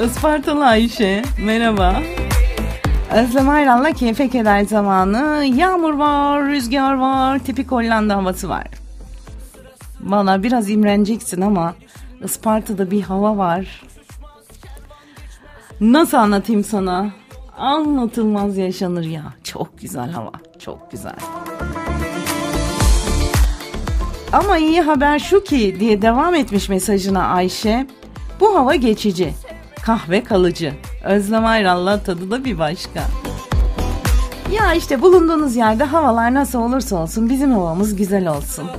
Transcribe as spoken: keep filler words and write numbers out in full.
Ispartalı Ayşe, merhaba. Özlem Ayran'la keyfe keder zamanı. Yağmur var, rüzgar var, tipik Hollanda havası var. Bana biraz imreneceksin ama Isparta'da bir hava var. Nasıl anlatayım sana? Anlatılmaz yaşanır ya. Çok güzel hava, çok güzel. Ama iyi haber şu ki diye devam etmiş mesajına Ayşe. Bu hava geçici, kahve kalıcı. Özlem Ayran'la tadı da bir başka. Ya işte bulunduğunuz yerde havalar nasıl olursa olsun bizim havamız güzel olsun.